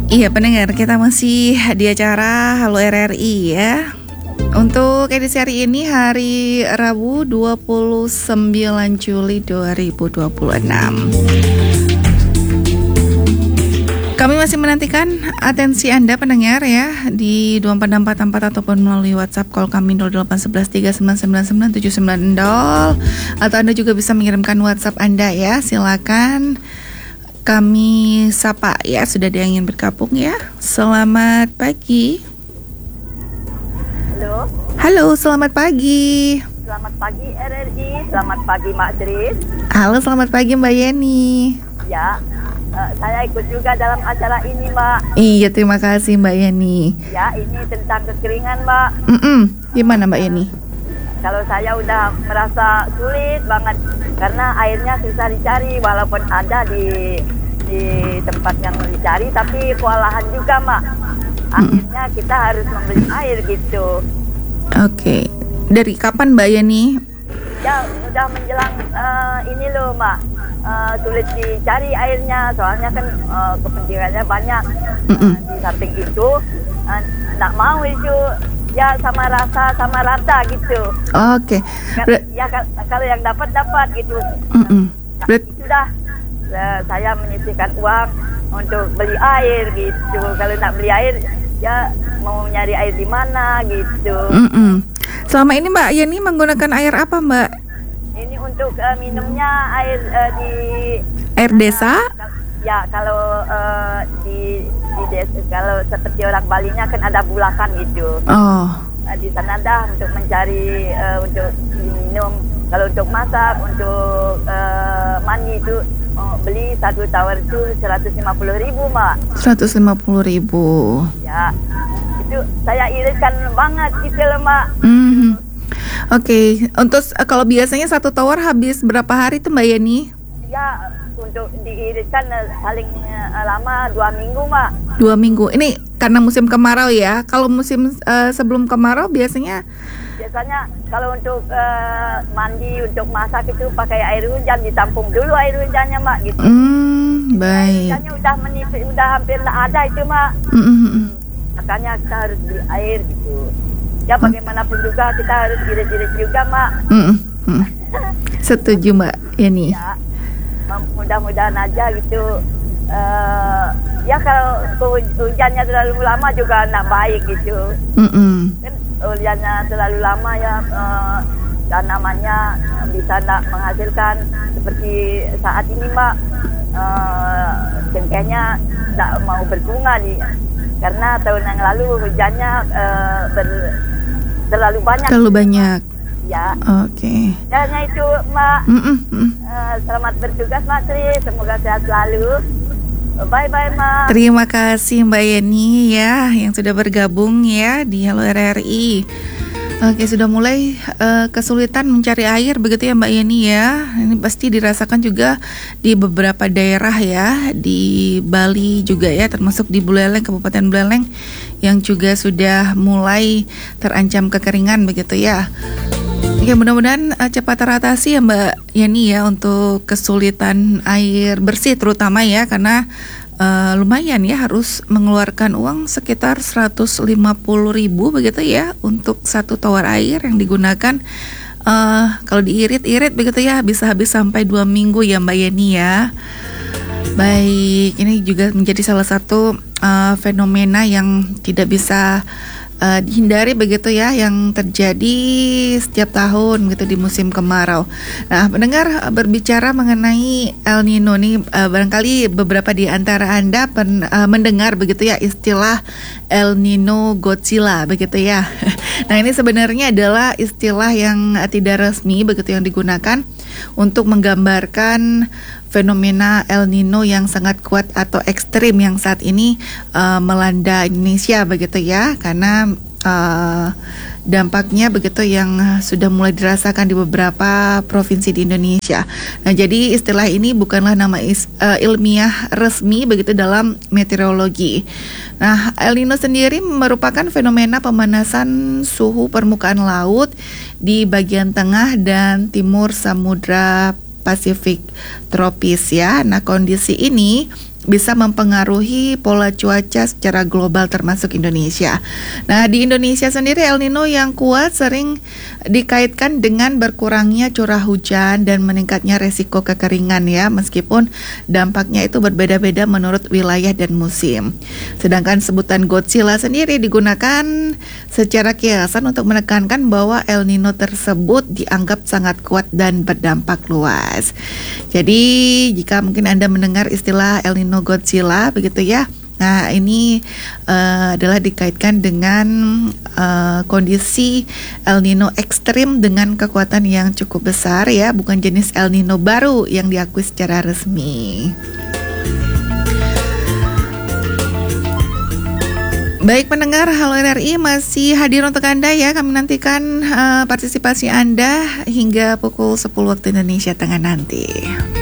Iya pendengar, kita masih di acara Halo RRI ya. Untuk edisi hari ini hari Rabu 29 Juli 2026. Kami masih menantikan atensi Anda pendengar ya di 246444 ataupun melalui WhatsApp call kami 08113999790 atau Anda juga bisa mengirimkan WhatsApp Anda ya. Silakan kami sapa ya, sudah ada yang ingin bergabung ya. Selamat pagi. Halo. Halo, selamat pagi. Selamat pagi RRI, selamat pagi Mak Tris. Halo, selamat pagi Mbak Yeni. Ya, saya ikut juga dalam acara ini Mbak. Iya, terima kasih Mbak Yeni. Ya, ini tentang kekeringan Mbak. Gimana Mbak Yeni? Kalau saya udah merasa sulit banget karena airnya susah dicari, walaupun ada di tempat yang dicari, tapi kewalahan juga Mbak. Akhirnya kita harus membeli air gitu. Oke. Dari kapan Mbak Yeni? Ya, udah menjelang ini loh Mbak. Sulit dicari airnya, soalnya kan kepentingannya banyak. Di samping itu nggak mau itu ya sama rata gitu. Oke. Ya kalau yang dapat gitu. Berarti sudah saya menyisihkan uang untuk beli air gitu. Kalau nak beli air ya mau nyari air di mana gitu. Selama ini Mbak Yeni menggunakan air apa Mbak? Ini untuk minumnya air di Air desa? Ya kalau di desa, kalau seperti orang Balinya kan ada bulakan gitu. Oh. Di sana dah untuk mencari untuk minum. Kalau untuk masak, untuk mandi itu beli 1 tower itu 150.000 Mbak. 150.000. Ya, itu saya iritkan banget gitu loh Mbak. Oke. Untuk kalau biasanya 1 tower habis berapa hari tuh Mbak Yeni? Ya, untuk diiritkan paling lama 2 minggu Mbak. 2 minggu. Ini karena musim kemarau ya. Kalau musim sebelum kemarau biasanya kalau untuk mandi, untuk masak itu pakai air hujan, ditampung dulu air hujannya Mbak gitu. Baik. Air hujannya udah menipis, udah hampir tak ada itu Mbak. Makanya kita harus beli air gitu. Ya bagaimanapun juga kita harus irit-irit juga Mbak. Setuju Mbak Yeni. Ya, mudah-mudahan aja gitu. Ya kalau hujannya terlalu lama juga nggak baik gitu. Kan hujannya terlalu lama ya tanamannya bisa nggak menghasilkan seperti saat ini Mbak. Cengkehnya nggak mau berbunga nih karena tahun yang lalu hujannya terlalu banyak. Ya. Oke. Hanya itu Mbak. Selamat bertugas Mbak Tri, semoga sehat selalu. Bye Mbak. Terima kasih Mbak Yeni ya yang sudah bergabung ya di Halo RRI. Oke, sudah mulai kesulitan mencari air begitu ya Mbak Yeni ya. Ini pasti dirasakan juga di beberapa daerah ya, di Bali juga ya, termasuk di Buleleng, Kabupaten Buleleng yang juga sudah mulai terancam kekeringan begitu ya. Ya mudah-mudahan cepat teratasi ya Mbak Yeni ya untuk kesulitan air bersih terutama ya, karena lumayan ya harus mengeluarkan uang sekitar 150.000 begitu ya untuk 1 tower air yang digunakan. Kalau diirit-irit begitu ya bisa habis sampai 2 minggu ya Mbak Yeni ya. Baik, ini juga menjadi salah satu fenomena yang tidak bisa dihindari begitu ya, yang terjadi setiap tahun gitu di musim kemarau. Nah, pendengar, berbicara mengenai El Nino nih, barangkali beberapa di antara Anda mendengar begitu ya istilah El Nino Godzilla begitu ya. Nah, ini sebenarnya adalah istilah yang tidak resmi begitu yang digunakan untuk menggambarkan fenomena El Nino yang sangat kuat atau ekstrim yang saat ini melanda Indonesia begitu ya, karena dampaknya begitu yang sudah mulai dirasakan di beberapa provinsi di Indonesia. Nah, jadi istilah ini bukanlah nama ilmiah resmi begitu dalam meteorologi. Nah, El Nino sendiri merupakan fenomena pemanasan suhu permukaan laut di bagian tengah dan timur Samudra Pasifik tropis ya. Nah, kondisi ini bisa mempengaruhi pola cuaca secara global termasuk Indonesia. Nah, di Indonesia sendiri El Nino yang kuat sering dikaitkan dengan berkurangnya curah hujan dan meningkatnya resiko kekeringan ya, meskipun dampaknya itu berbeda-beda menurut wilayah dan musim. Sedangkan sebutan Godzilla sendiri digunakan secara kiasan untuk menekankan bahwa El Nino tersebut dianggap sangat kuat dan berdampak luas. Jadi, jika mungkin Anda mendengar istilah El Nino Godzilla begitu ya. Nah, ini adalah dikaitkan dengan kondisi El Nino ekstrim dengan kekuatan yang cukup besar ya, bukan jenis El Nino baru yang diakui secara resmi. Baik pendengar, Halo RRI masih hadir untuk Anda ya. Kami nantikan partisipasi Anda hingga pukul 10 waktu Indonesia Tengah nanti.